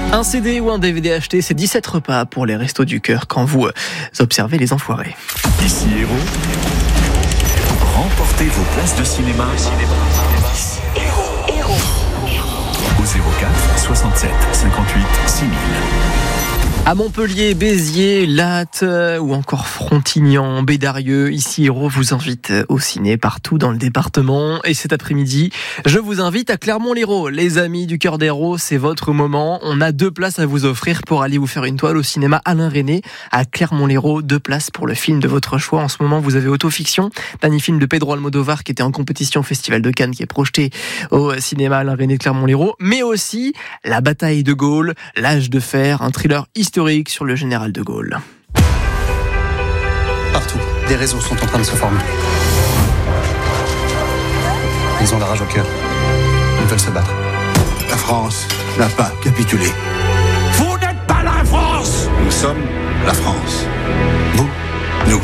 Un CD ou un DVD acheté, c'est 17 repas pour les Restos du Cœur quand vous observez Les Enfoirés. Ici Héros, remportez vos places de cinéma. Au 04 67 58 6000. À Montpellier, Béziers, Latte ou encore Frontignan, Bédarieux, Ici Héros vous invite au ciné partout dans le département. Et cet après-midi, je vous invite à Clermont-Lérault. Les amis du Cœur d'Héros, c'est votre moment. On a 2 places à vous offrir pour aller vous faire une toile au cinéma Alain René à Clermont-Lérault. 2 places pour le film de votre choix. En ce moment, vous avez Autofiction, dernier film de Pedro Almodovar qui était en compétition au Festival de Cannes, qui est projeté au cinéma Alain René de Clermont-Lérault. Mais aussi La Bataille de Gaulle, L'Âge de Fer, un thriller historique sur le général de Gaulle. Partout, des réseaux sont en train de se former. Ils ont la rage au cœur. Ils veulent se battre. La France n'a pas capitulé. Vous n'êtes pas la France! Nous sommes la France. Vous, nous.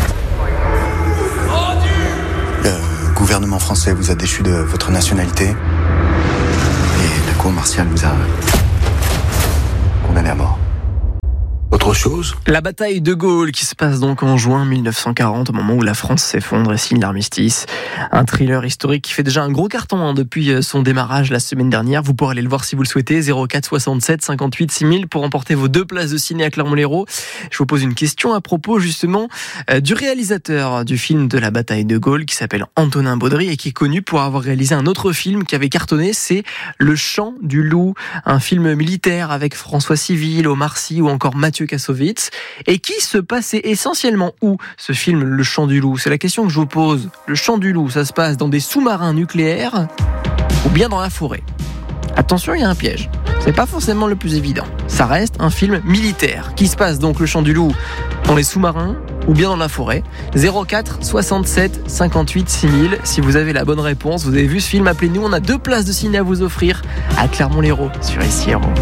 Le gouvernement français vous a déchu de votre nationalité. Et la cour martiale vous a condamné à mort. Autre chose ? La bataille de Gaulle qui se passe donc en juin 1940, au moment où la France s'effondre et signe l'armistice. Un thriller historique qui fait déjà un gros carton depuis son démarrage la semaine dernière. Vous pourrez aller le voir si vous le souhaitez. 04 67 58 6000 pour remporter vos 2 places de ciné à Clermont-Lérault. Je vous pose une question à propos justement du réalisateur du film de la bataille de Gaulle qui s'appelle Antonin Baudry et qui est connu pour avoir réalisé un autre film qui avait cartonné, c'est Le Chant du Loup, un film militaire avec François Civil, Omar Sy ou encore Mathieu Kassovitz, et qui se passait essentiellement où, ce film Le Chant du Loup? C'est la question que je vous pose. Le Chant du Loup, ça se passe dans des sous-marins nucléaires ou bien dans la forêt? Attention, il y a un piège. C'est pas forcément le plus évident. Ça reste un film militaire qui se passe donc Le Chant du Loup dans les sous-marins ou bien dans la forêt. 04 67 58 6000. Si vous avez la bonne réponse, vous avez vu ce film, appelez-nous. On a 2 places de ciné à vous offrir à Clermont-Lérault sur Ici Héros.